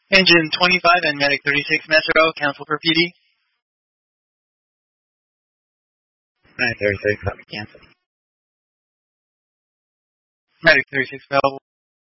Engine 25 and Medic 36 Metro, cancel for PD. Medic 36, cancel. Medic 36 available.